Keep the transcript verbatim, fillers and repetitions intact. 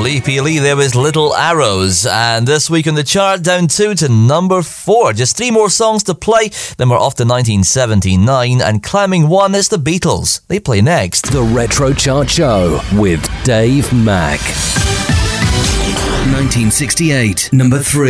Lee Peely, there was Little Arrows. And this week on the chart, down two to number four. Just three more songs to play, then we're off to nineteen seventy-nine. And climbing one is the Beatles. They play next. The Retro Chart Show with Dave Mack. nineteen sixty-eight, number three.